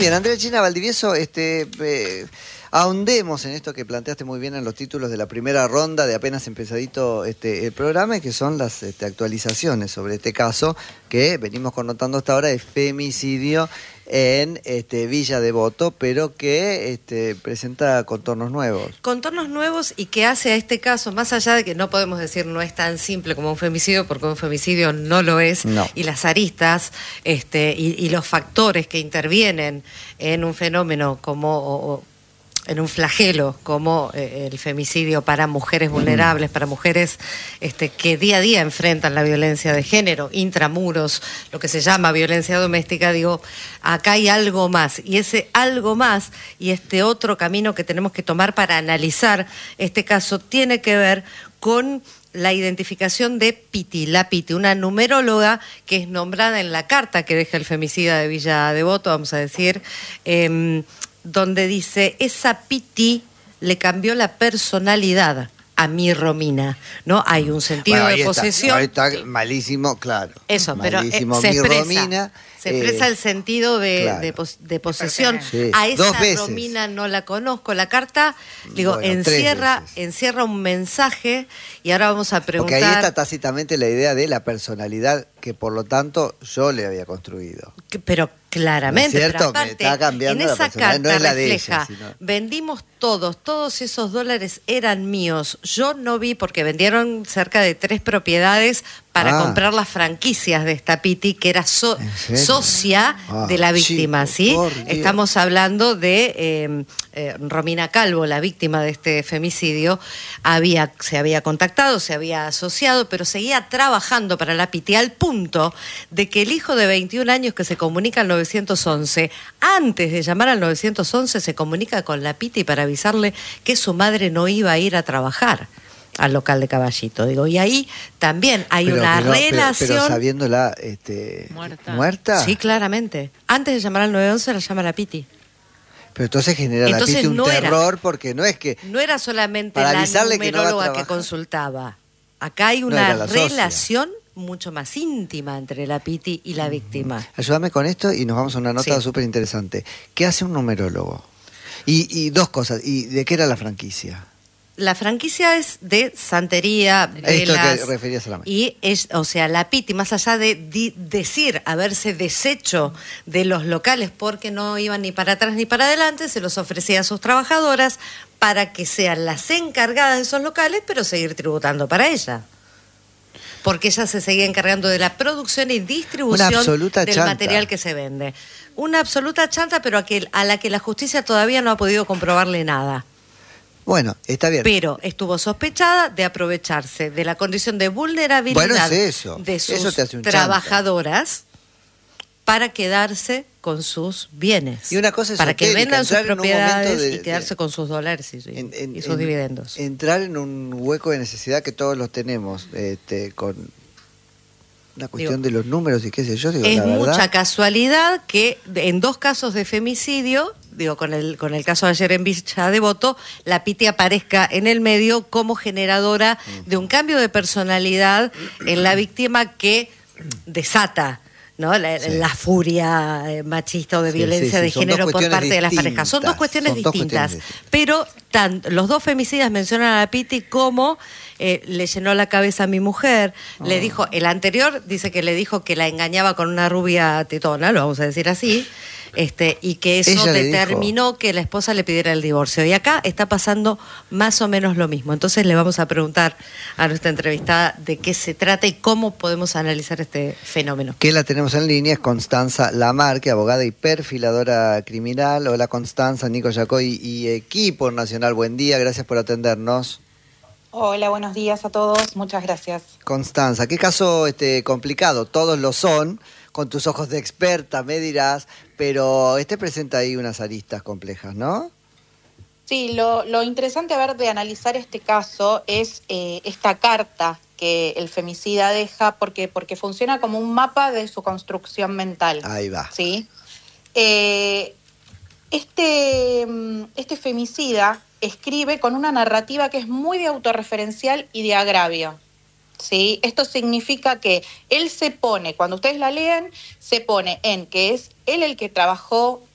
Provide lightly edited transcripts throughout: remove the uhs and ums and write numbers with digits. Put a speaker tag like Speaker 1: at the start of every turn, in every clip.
Speaker 1: bien, Andrea China Valdivieso, ahondemos en esto que planteaste muy bien en los títulos de la primera ronda de apenas empezadito el programa, que son las actualizaciones sobre este caso que venimos connotando hasta ahora de femicidio en Villa Devoto, pero que presenta contornos nuevos.
Speaker 2: Contornos nuevos y que hace a este caso, más allá de que no podemos decir no es tan simple como un femicidio, porque un femicidio no lo es,
Speaker 1: no.
Speaker 2: Y las aristas y los factores que intervienen en un fenómeno como... en un flagelo como el femicidio para mujeres vulnerables, para mujeres que día a día enfrentan la violencia de género, intramuros, lo que se llama violencia doméstica, digo, acá hay algo más. Y ese algo más y este otro camino que tenemos que tomar para analizar este caso tiene que ver con la identificación de Piti, la Piti, una numeróloga que es nombrada en la carta que deja el femicida de Villa Devoto, vamos a decir, donde dice, esa Piti le cambió la personalidad a mi Romina, ¿no? Hay un sentido de posesión.
Speaker 1: Ahí está malísimo, claro.
Speaker 2: Eso,
Speaker 1: malísimo,
Speaker 2: pero se expresa.
Speaker 1: Romina,
Speaker 2: se expresa el sentido de posesión.
Speaker 1: Sí.
Speaker 2: A esa
Speaker 1: 2 veces.
Speaker 2: Romina no la conozco. La carta, digo,
Speaker 1: Bueno,
Speaker 2: encierra un mensaje y ahora vamos a preguntar...
Speaker 1: Porque ahí está tácitamente la idea de la personalidad que por lo tanto yo le había construido.
Speaker 2: Pero claramente,
Speaker 1: ¿no es cierto?
Speaker 2: pero aparte,
Speaker 1: Me está cambiando
Speaker 2: en
Speaker 1: la
Speaker 2: esa
Speaker 1: personalidad,
Speaker 2: carta
Speaker 1: no es la de
Speaker 2: refleja,
Speaker 1: ella, sino...
Speaker 2: vendimos todos esos dólares eran míos. Yo no vi, porque vendieron cerca de 3 propiedades para comprar las franquicias de esta Piti, que era socia de la víctima,
Speaker 1: chico,
Speaker 2: ¿sí? Estamos hablando de Romina Calvo, la víctima de este femicidio. Se había contactado, se había asociado, pero seguía trabajando para la Piti, al punto de que el hijo de 21 años que se comunica al 911, antes de llamar al 911, se comunica con la Piti para avisarle que su madre no iba a ir a trabajar al local de Caballito, digo, y ahí también hay una relación...
Speaker 1: Pero sabiéndola muerta.
Speaker 2: Sí, claramente. Antes de llamar al 911 la llama la Piti.
Speaker 1: Pero entonces genera la Piti un terror, porque no es que...
Speaker 2: No era solamente la numeróloga que consultaba. Acá hay una relación mucho más íntima entre la Piti y la víctima.
Speaker 1: Ayúdame con esto y nos vamos a una nota súper interesante. ¿Qué hace un numerólogo? Y 2 cosas. ¿Y de qué era la franquicia?
Speaker 2: La franquicia es de santería, velas.
Speaker 1: Esto que referías a la mañana.
Speaker 2: Y es, o sea, la Piti, más allá de decir haberse deshecho de los locales porque no iban ni para atrás ni para adelante, se los ofrecía a sus trabajadoras para que sean las encargadas de esos locales, pero seguir tributando para ella. Porque ella se seguía encargando de la producción y distribución del material que se vende. Una absoluta chanta, pero a la que la justicia todavía no ha podido comprobarle nada.
Speaker 1: Bueno, está bien.
Speaker 2: Pero estuvo sospechada de aprovecharse de la condición de vulnerabilidad de sus trabajadoras para quedarse con sus bienes.
Speaker 1: Y una cosa
Speaker 2: para que vendan sus propiedades y quedarse con sus dólares y sus dividendos.
Speaker 1: Entrar en un hueco de necesidad que todos los tenemos, con la cuestión de los números y qué sé yo.
Speaker 2: Es mucha casualidad que en 2 casos de femicidio, con el caso de ayer en Villa Devoto, la Piti aparezca en el medio como generadora de un cambio de personalidad en la víctima que desata, ¿no? La furia machista o de violencia de género por parte de las parejas. Son 2 cuestiones distintas. Pero los 2 femicidas mencionan a la Piti como le llenó la cabeza a mi mujer, le dijo, el anterior dice que le dijo que la engañaba con una rubia tetona, lo vamos a decir así, y que eso determinó que la esposa le pidiera el divorcio. Y acá está pasando más o menos lo mismo. Entonces le vamos a preguntar a nuestra entrevistada de qué se trata y cómo podemos analizar este fenómeno.
Speaker 1: Que la tenemos en línea, es Constanza Lamarque, abogada y perfiladora criminal. Hola Constanza, Nico Yacoy y equipo nacional, buen día, gracias por atendernos.
Speaker 3: Hola, buenos días a todos, muchas gracias.
Speaker 1: Constanza, qué caso complicado, todos lo son, con tus ojos de experta me dirás, pero presenta ahí unas aristas complejas, ¿no?
Speaker 3: Sí, lo interesante de analizar este caso es esta carta que el femicida deja, porque funciona como un mapa de su construcción mental.
Speaker 1: Ahí va.
Speaker 3: ¿Sí? Este femicida escribe con una narrativa que es muy de autorreferencial y de agravio. ¿Sí? Esto significa que él se pone, cuando ustedes la leen, se pone en que es él el que trabajó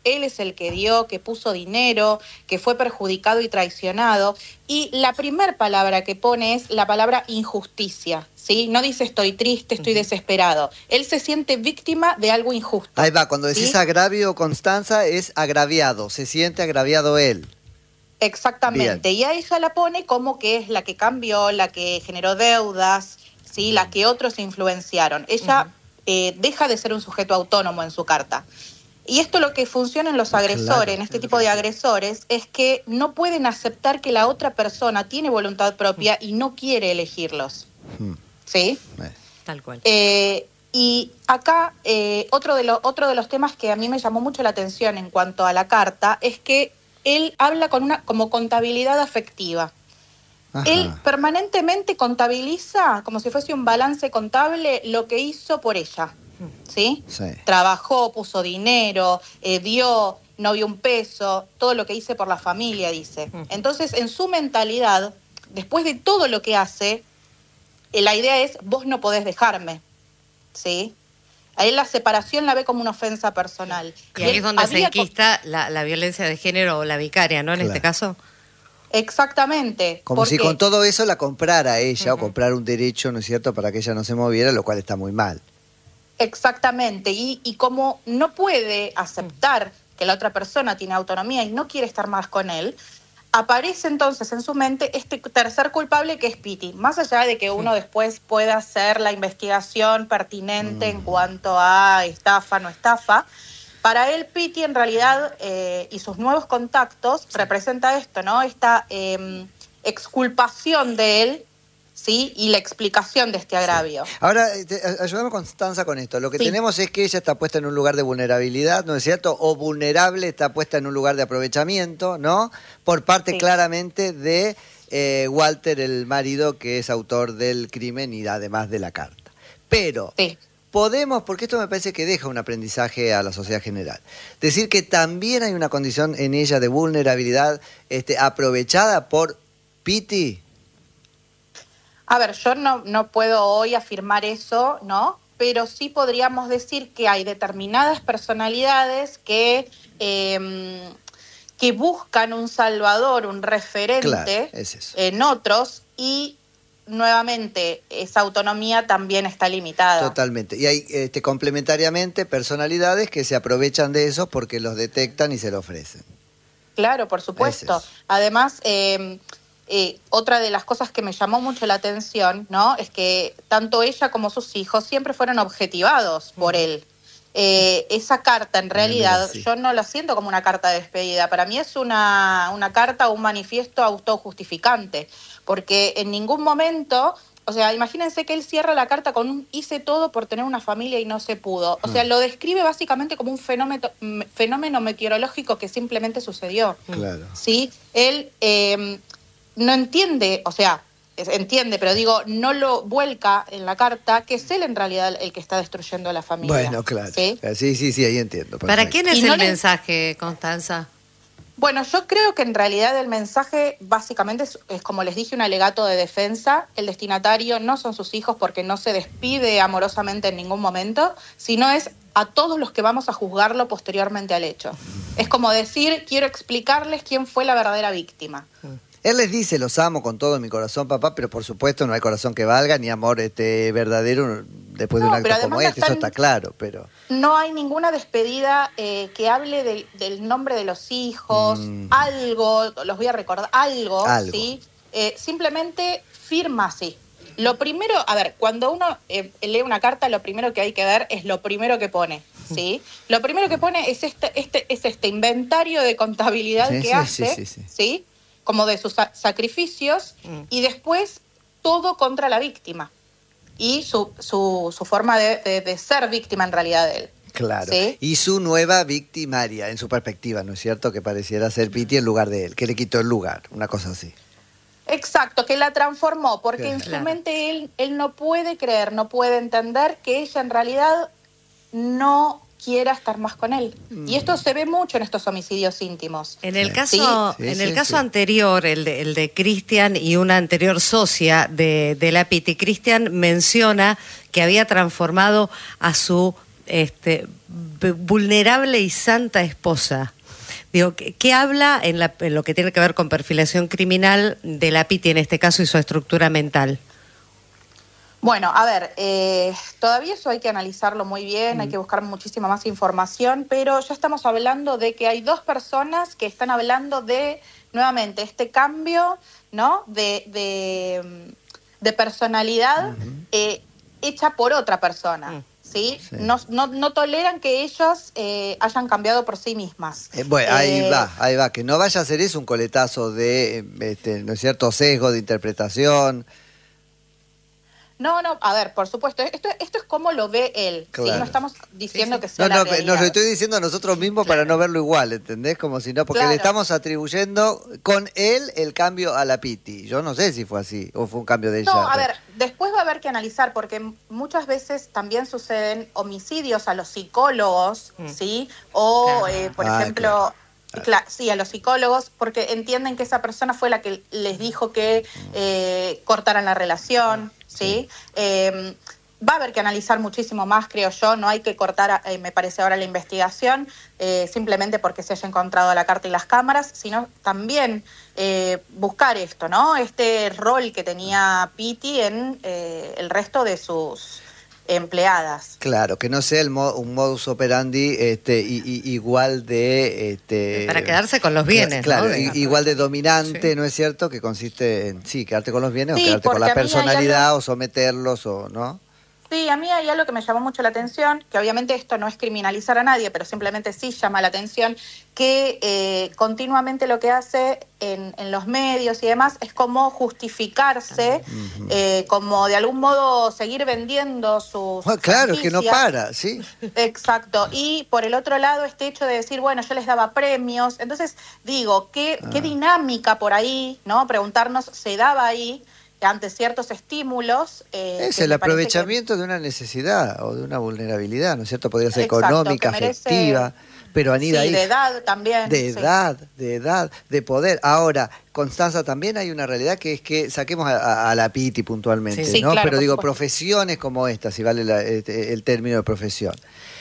Speaker 3: él es el que dio, que puso dinero, que fue perjudicado y traicionado. Y la primer palabra que pone es la palabra injusticia, ¿sí? No dice estoy triste, estoy desesperado. Él se siente víctima de algo injusto.
Speaker 1: Ahí va, cuando decís
Speaker 3: ¿sí?
Speaker 1: agravio, Constanza, es agraviado, se siente agraviado él.
Speaker 3: Exactamente,
Speaker 1: Bien.
Speaker 3: y a ella la pone como que es la que cambió, la que generó deudas, ¿sí? La que otros influenciaron. Ella deja de ser un sujeto autónomo en su carta. Y esto lo que funciona en los agresores,
Speaker 1: Claro,
Speaker 3: en este tipo de agresores, es que no pueden aceptar que la otra persona tiene voluntad propia y no quiere elegirlos. ¿Sí?
Speaker 2: Tal cual.
Speaker 3: Y acá otro de los temas que a mí me llamó mucho la atención en cuanto a la carta es que él habla como contabilidad afectiva.
Speaker 1: Ajá.
Speaker 3: Él permanentemente contabiliza, como si fuese un balance contable, lo que hizo por ella. ¿Sí?
Speaker 1: Sí.
Speaker 3: Trabajó, puso dinero, dio, no vio un peso, todo lo que hice por la familia, dice. Entonces, en su mentalidad, después de todo lo que hace, la idea es, vos no podés dejarme. ¿Sí? A él la separación la ve como una ofensa personal.
Speaker 2: Y ahí es donde se enquista la violencia de género o la vicaria, ¿no? En este caso.
Speaker 3: Exactamente.
Speaker 1: Como si con todo eso la comprara ella o comprara un derecho, ¿no es cierto?, para que ella no se moviera, lo cual está muy mal.
Speaker 3: Exactamente. Y como no puede aceptar que la otra persona tiene autonomía y no quiere estar más con él, aparece entonces en su mente este tercer culpable que es Piti. Más allá de que uno después pueda hacer la investigación pertinente en cuanto a estafa, no estafa, para él Piti en realidad y sus nuevos contactos representa esto, ¿no? Esta exculpación de él, ¿sí? Y la explicación de este agravio.
Speaker 1: Sí. Ahora, ayúdame, Constanza, con esto. Lo que tenemos es que ella está puesta en un lugar de vulnerabilidad, ¿no es cierto? O vulnerable, está puesta en un lugar de aprovechamiento, ¿no? Por parte claramente de Walter, el marido, que es autor del crimen y además de la carta. Pero podemos, porque esto me parece que deja un aprendizaje a la sociedad general, decir que también hay una condición en ella de vulnerabilidad aprovechada por Piti.
Speaker 3: A ver, yo no puedo hoy afirmar eso, ¿no? Pero sí podríamos decir que hay determinadas personalidades que buscan un salvador, un referente en otros y nuevamente esa autonomía también está limitada.
Speaker 1: Totalmente. Y hay complementariamente personalidades que se aprovechan de eso porque los detectan y se lo ofrecen.
Speaker 3: Claro, por supuesto. Además, otra de las cosas que me llamó mucho la atención, ¿no? Es que tanto ella como sus hijos siempre fueron objetivados por él. Esa carta, en realidad, yo no la siento como una carta de despedida. Para mí es una carta o un manifiesto autojustificante, porque en ningún momento, o sea, imagínense que él cierra la carta con un hice todo por tener una familia y no se pudo. O sea, lo describe básicamente como un fenómeno meteorológico que simplemente sucedió.
Speaker 1: Claro.
Speaker 3: ¿Sí? Él no entiende, o sea, entiende, pero digo, no lo vuelca en la carta, que es él en realidad el que está destruyendo a la familia.
Speaker 1: Bueno, claro. Sí, ahí entiendo. Perfecto.
Speaker 2: ¿Para quién es el mensaje, Constanza?
Speaker 3: Bueno, yo creo que en realidad el mensaje básicamente es, como les dije, un alegato de defensa. El destinatario no son sus hijos porque no se despide amorosamente en ningún momento, sino es a todos los que vamos a juzgarlo posteriormente al hecho. Es como decir, quiero explicarles quién fue la verdadera víctima.
Speaker 1: Él les dice, los amo con todo mi corazón, papá, pero por supuesto no hay corazón que valga, ni amor verdadero después de un acto como este, eso está claro, pero...
Speaker 3: No hay ninguna despedida que hable del nombre de los hijos, algo, los voy a recordar, algo. ¿Sí? Simplemente firma así. Lo primero, a ver, cuando uno lee una carta, lo primero que hay que ver es lo primero que pone, ¿sí? Lo primero que pone es este inventario de contabilidad que hace, ¿sí? Como de sus sacrificios, y después todo contra la víctima y su forma de ser víctima en realidad de él.
Speaker 1: Claro,
Speaker 3: ¿sí?
Speaker 1: Y su nueva victimaria en su perspectiva, ¿no es cierto? Que pareciera ser Piti en lugar de él, que le quitó el lugar, una cosa así.
Speaker 3: Exacto, que la transformó, porque en su mente él no puede creer, no puede entender que ella en realidad no quiera estar más con él. Y esto se ve mucho en estos homicidios íntimos.
Speaker 2: En el caso, anterior, el de Cristian y una anterior socia de la Piti, Cristian menciona que había transformado a su vulnerable y santa esposa. Digo, ¿qué habla en lo que tiene que ver con perfilación criminal de la Piti en este caso y su estructura mental?
Speaker 3: Bueno, a ver, todavía eso hay que analizarlo muy bien, hay que buscar muchísima más información, pero ya estamos hablando de que hay dos personas que están hablando de, nuevamente, este cambio, ¿no? de personalidad hecha por otra persona. ¿Sí?
Speaker 1: Sí.
Speaker 3: No toleran que ellas hayan cambiado por sí mismas.
Speaker 1: Bueno, ahí va, que no vaya a ser eso un coletazo de, ¿no es cierto?, sesgo de interpretación.
Speaker 3: No, a ver, por supuesto, esto es como lo ve él,
Speaker 1: Claro.
Speaker 3: ¿sí? No estamos diciendo que sea la realidad.
Speaker 1: Nos lo estoy diciendo a nosotros mismos para no verlo igual, ¿entendés? Como si no, porque le estamos atribuyendo con él el cambio a la Piti. Yo no sé si fue así, o fue un cambio de ella.
Speaker 3: No, a ver, después va a haber que analizar, porque muchas veces también suceden homicidios a los psicólogos, ¿sí? O, por ejemplo... Claro, sí, a los psicólogos, porque entienden que esa persona fue la que les dijo que cortaran la relación, ¿sí? Va a haber que analizar muchísimo más, creo yo, no hay que cortar, me parece ahora, la investigación, simplemente porque se haya encontrado la carta y las cámaras, sino también buscar esto, ¿no? Este rol que tenía Piti en el resto de sus empleadas.
Speaker 1: Claro, que no sea un modus operandi igual de...
Speaker 2: para quedarse con los bienes,
Speaker 1: claro,
Speaker 2: ¿no?
Speaker 1: Igual de dominante, ¿no es cierto? Que consiste en, quedarte con los bienes o quedarte con la
Speaker 3: porque
Speaker 1: personalidad o someterlos o, ¿no?
Speaker 3: Sí, a mí hay algo que me llamó mucho la atención, que obviamente esto no es criminalizar a nadie, pero simplemente sí llama la atención, que continuamente lo que hace en los medios y demás es como justificarse, como de algún modo seguir vendiendo sus
Speaker 1: claro, que no para, sí.
Speaker 3: Exacto, y por el otro lado este hecho de decir, bueno, yo les daba premios, entonces digo, ¿qué dinámica por ahí, ¿no? Preguntarnos, ¿se daba ahí ante ciertos estímulos?
Speaker 1: Es el aprovechamiento de una necesidad o de una vulnerabilidad, ¿no es cierto? Podría ser económica, afectiva, pero Anida ahí...
Speaker 3: de edad también.
Speaker 1: De edad, de poder. Ahora, Constanza, también hay una realidad que es que saquemos a la Piti puntualmente,
Speaker 3: sí,
Speaker 1: ¿no?
Speaker 3: claro,
Speaker 1: Pero digo,
Speaker 3: supuesto.
Speaker 1: profesiones como esta, si vale el término de profesión.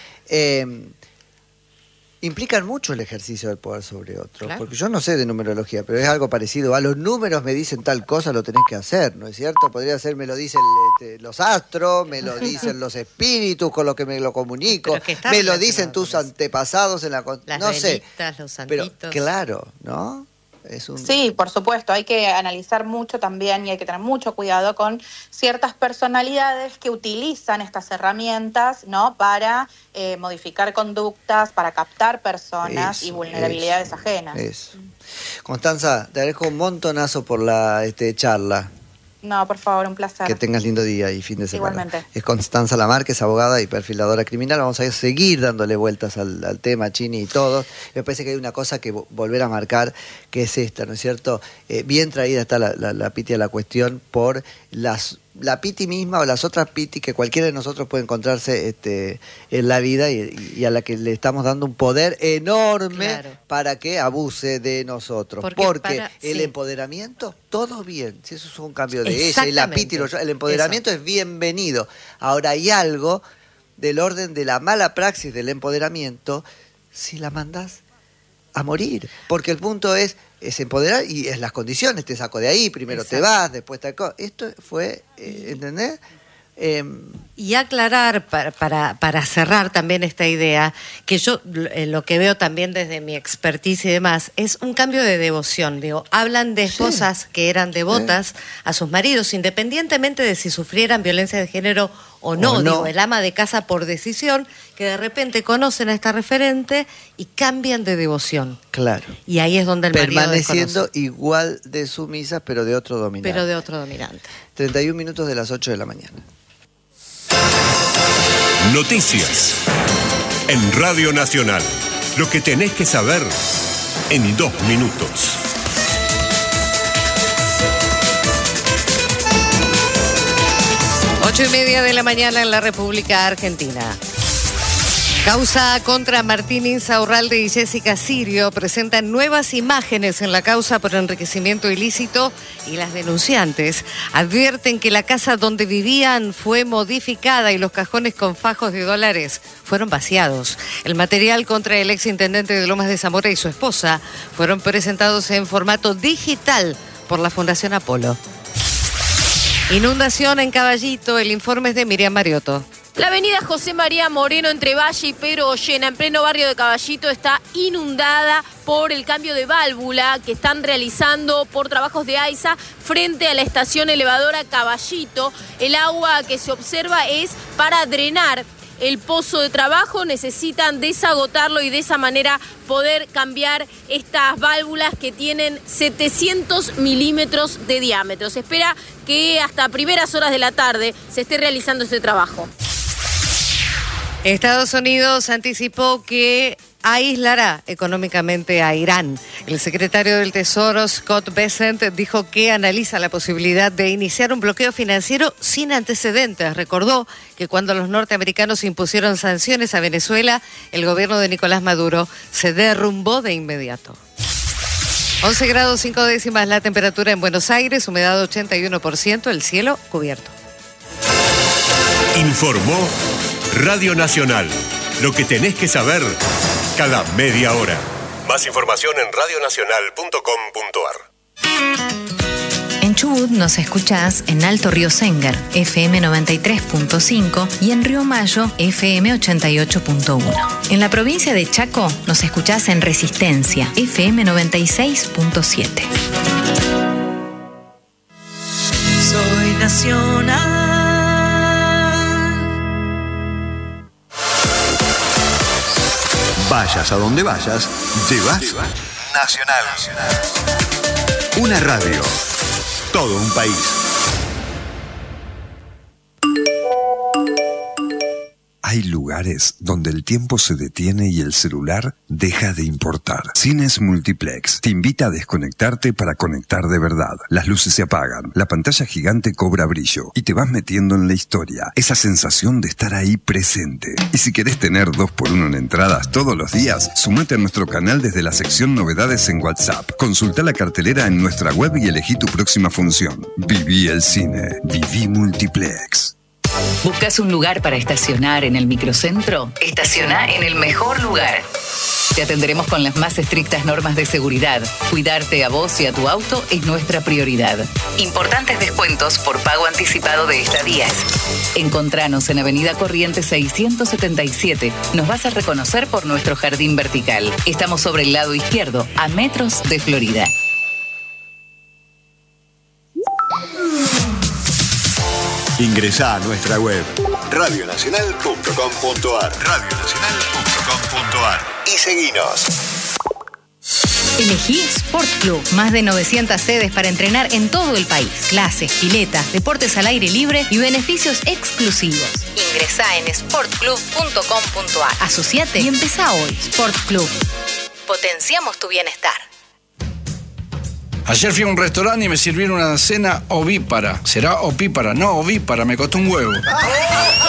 Speaker 1: Implican mucho el ejercicio del poder sobre otro,
Speaker 2: Claro.
Speaker 1: porque yo no sé de numerología, pero es algo parecido a los números me dicen tal cosa, lo tenés que hacer, ¿no es cierto? Podría ser, me lo dicen los astros, me lo dicen los espíritus con los que me lo comunico, me lo dicen tus antepasados en la...
Speaker 2: Las
Speaker 1: no sé,
Speaker 2: velitas, los santitos.
Speaker 1: pero claro, ¿no?
Speaker 3: Sí, por supuesto, hay que analizar mucho también y hay que tener mucho cuidado con ciertas personalidades que utilizan estas herramientas, ¿no? Para modificar conductas, para captar personas y vulnerabilidades ajenas.
Speaker 1: Eso. Constanza, te agradezco un montonazo por la charla.
Speaker 3: No, por favor, un placer.
Speaker 1: Que tengas lindo día y fin de semana.
Speaker 3: Igualmente.
Speaker 1: Es Constanza Lamarque, es abogada y perfiladora criminal. Vamos a seguir dándole vueltas al tema, Chini y todo. Me parece que hay una cosa que volver a marcar, que es esta, ¿no es cierto? Bien traída está la Piti a la cuestión por la Piti misma o las otras Piti que cualquiera de nosotros puede encontrarse en la vida y a la que le estamos dando un poder enorme para que abuse de nosotros. Porque el empoderamiento, todo bien, si eso es un cambio de ella y la Piti, el empoderamiento es bienvenido. Ahora hay algo del orden de la mala praxis del empoderamiento si la mandás a morir, porque el punto es empoderar y es las condiciones, te saco de ahí, primero te vas, después te... Esto fue, ¿entendés?
Speaker 2: Y aclarar, para cerrar también esta idea, que yo lo que veo también desde mi expertise y demás, es un cambio de devoción. Digo, hablan de esposas que eran devotas a sus maridos, independientemente de si sufrieran violencia de género o no. Digo, el ama de casa por decisión, que de repente conocen a esta referente y cambian de devoción.
Speaker 1: Claro.
Speaker 2: Y ahí es donde el marido
Speaker 1: permaneciendo
Speaker 2: desconoce.
Speaker 1: Igual de sumisas, pero de otro dominante. 31 minutos de las 8 de la mañana.
Speaker 4: Noticias en Radio Nacional. Lo que tenés que saber en 2 minutos.
Speaker 2: 8:30 de la mañana en la República Argentina. Causa contra Martín Insaurralde y Jessica Sirio presentan nuevas imágenes en la causa por enriquecimiento ilícito y las denunciantes advierten que la casa donde vivían fue modificada y los cajones con fajos de dólares fueron vaciados. El material contra el exintendente de Lomas de Zamora y su esposa fueron presentados en formato digital por la Fundación Apolo. Inundación en Caballito, el informe es de Miriam Mariotto.
Speaker 5: La avenida José María Moreno entre Valle y Pedro Ollena, en pleno barrio de Caballito, está inundada por el cambio de válvula que están realizando por trabajos de AISA frente a la estación elevadora Caballito. El agua que se observa es para drenar el pozo de trabajo, necesitan desagotarlo y de esa manera poder cambiar estas válvulas que tienen 700 milímetros de diámetro. Se espera que hasta primeras horas de la tarde se esté realizando este trabajo.
Speaker 2: Estados Unidos anticipó que aislará económicamente a Irán. El secretario del Tesoro, Scott Bessent, dijo que analiza la posibilidad de iniciar un bloqueo financiero sin antecedentes. Recordó que cuando los norteamericanos impusieron sanciones a Venezuela, el gobierno de Nicolás Maduro se derrumbó de inmediato. 11 grados 5 décimas la temperatura en Buenos Aires, humedad 81%, el cielo cubierto.
Speaker 4: Informó Radio Nacional. Lo que tenés que saber cada media hora. Más información en radionacional.com.ar.
Speaker 6: En Chubut nos escuchás en Alto Río Séngar, FM 93.5 y en Río Mayo, FM 88.1. En la provincia de Chaco nos escuchás en Resistencia, FM 96.7.
Speaker 7: Soy nacional.
Speaker 8: Vayas a donde vayas, llevas Nacional. Una radio. Todo un país. Hay lugares donde el tiempo se detiene y el celular deja de importar. Cines Multiplex te invita a desconectarte para conectar de verdad. Las luces se apagan, la pantalla gigante cobra brillo y te vas metiendo en la historia. Esa sensación de estar ahí presente. Y si querés tener 2x1 en entradas todos los días, sumate a nuestro canal desde la sección Novedades en WhatsApp. Consulta la cartelera en nuestra web y elegí tu próxima función. Viví el cine. Viví Multiplex.
Speaker 9: ¿Buscas un lugar para estacionar en el microcentro? Estaciona en el mejor lugar. Te atenderemos con las más estrictas normas de seguridad. Cuidarte a vos y a tu auto es nuestra prioridad. Importantes descuentos por pago anticipado de estadías. Encontranos en Avenida Corrientes 677. Nos vas a reconocer por nuestro jardín vertical. Estamos sobre el lado izquierdo, a metros de Florida.
Speaker 8: Ingresá a nuestra web radionacional.com.ar radionacional.com.ar y seguinos.
Speaker 6: Elegí Sport Club. Más de 900 sedes para entrenar en todo el país. Clases, piletas, deportes al aire libre y beneficios exclusivos. Ingresá en sportclub.com.ar. Asociate y empezá hoy. Sport Club. Potenciamos tu bienestar.
Speaker 10: Ayer fui a un restaurante y me sirvieron una cena ovípara. ¿Será opípara? No, ovípara, me costó un huevo.